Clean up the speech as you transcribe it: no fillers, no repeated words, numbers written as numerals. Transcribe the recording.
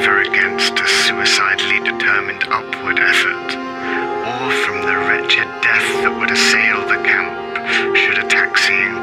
shelter against a suicidally determined upward effort, or from the wretched death that would assail the camp should a taxiing